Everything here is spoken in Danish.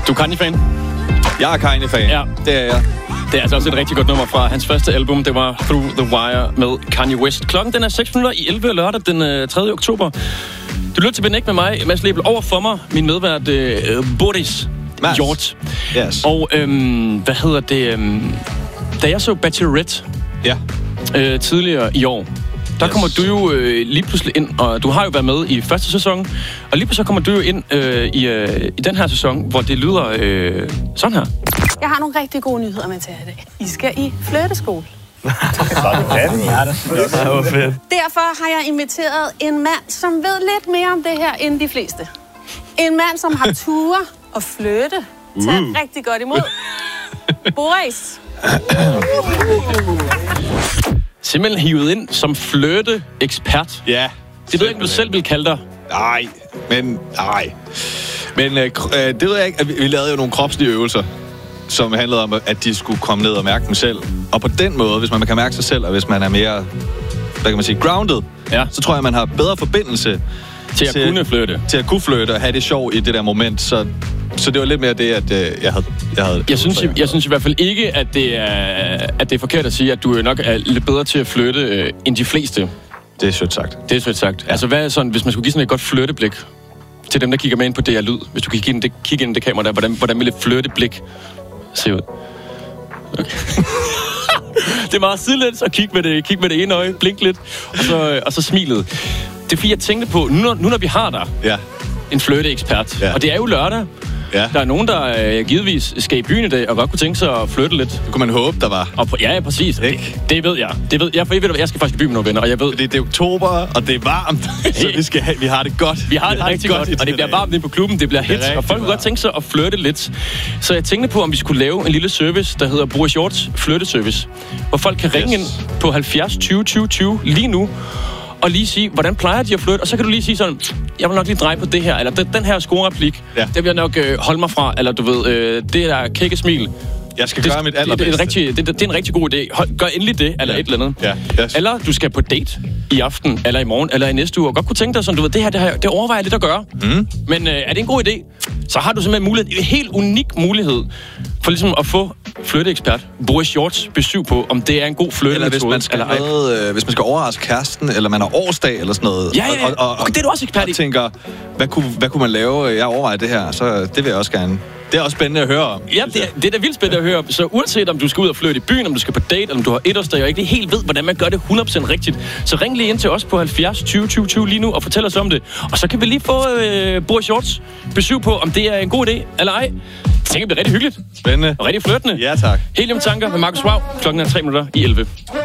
Du er Kanye-fan? Jeg er Kanye-fan. Ja. Det er jeg. Det er altså også et rigtig godt nummer fra hans første album. Det var Through the Wire med Kanye West. Klokken den er 6:11 lørdag den 3. oktober. Du lytter til Benæk med mig, Mads Lebel. Over for mig, min medvært Boris Hjort. Yes. Og hvad hedder det? Da jeg så Bachelorette tidligere i år, der kommer du jo lige pludselig ind, og du har jo været med i første sæson, og lige pludselig kommer du jo ind i den her sæson, hvor det lyder sådan her. Jeg har nogle rigtig gode nyheder med til jer i dag. I skal i flirteskole. Derfor har jeg inviteret en mand, som ved lidt mere om det her end de fleste. En mand, som har ture og flirte. Tag rigtig godt imod. Boris. Simpelthen hivet ind som flirte-ekspert. Ja. Det ved jeg ikke, du selv vil kalde dig. Nej. Men det ved jeg ikke. Vi lavede jo nogle kropslige øvelser, som handlede om, at de skulle komme ned og mærke dem selv. Og på den måde, hvis man kan mærke sig selv, og hvis man er mere, hvad kan man sige, grounded, så tror jeg, man har bedre forbindelse til at kunne flirte. Til at kunne flirte og have det sjov i det der moment. Så det var lidt mere det, at jeg havde... Jeg synes i hvert fald ikke, at det er forkert at sige, at du nok er lidt bedre til at flirte end de fleste. Det er sødt sagt. Det er sødt sagt. Ja. Altså, hvad er sådan, hvis man skulle give sådan et godt flirteblik til dem, der kigger med ind på DR Lyd, hvis du kan kigge ind i det kamera der, hvordan vil et flirteblik se ud? Okay. Det er meget sidelæns at kigge med det ene øje, blink lidt, og så smilet. Det er fordi, jeg tænkte på, nu når vi har der en flirte-ekspert, og det er jo lørdag. Ja. Der er nogen, der givetvis skal i byen i dag, og godt kunne tænke sig at flytte lidt. Det kunne man håbe, der var. Og ja, præcis. Det ved jeg. Jeg skal faktisk i byen med nogle venner, og jeg ved... Det er oktober, og det er varmt, så vi har det godt. Vi har det rigtig godt, og det bliver varmt inde på klubben, det bliver hit, og folk kunne godt tænke sig at flytte lidt. Så jeg tænkte på, om vi skulle lave en lille service, der hedder Boris Hjorts Flytteservice, hvor folk kan ringe ind på 70 20 20 20 lige nu, og lige sige, hvordan plejer de at flytte? Og så kan du lige sige sådan, jeg vil nok lige dreje på det her, eller den her scorereplik, det vil jeg nok holde mig fra, eller du ved, det der kække smil. Jeg skal gøre mit allerbedste. Det er en rigtig god idé. Gør endelig det, eller et eller andet. Ja, yes. Eller du skal på date i aften, eller i morgen, eller i næste uge, og godt kunne tænke dig sådan, du ved, det overvejer jeg lidt at gøre. Men er det en god idé? Så har du simpelthen en helt unik mulighed for ligesom at få flytteekspert Boris Hjorts besøg på, om det er en god flyttemetode. Eller hvis man skal overraske kæresten, eller man har årsdag, eller sådan noget. Ja. Okay, det er du også ekspert i. Og tænker, hvad kunne man lave? Jeg overvejer det her, så det vil jeg også gerne. Det er også spændende at høre om. Ja, det er da vildt spændende at høre om. Så uanset om du skal ud og flytte i byen, om du skal på date, eller om du har etårsdag, og ikke helt ved, hvordan man gør det 100% rigtigt, så ring lige ind til os på 70 20 20 20 lige nu og fortæl os om det. Og så kan vi lige få Boris Hjorts besøg på, om det er en god idé eller ej. Jeg tænker, det bliver rigtig hyggeligt. Spændende. Og rigtig flirtende. Ja, tak. Helium Tanker med Markus Wav. Klokken er 3:03.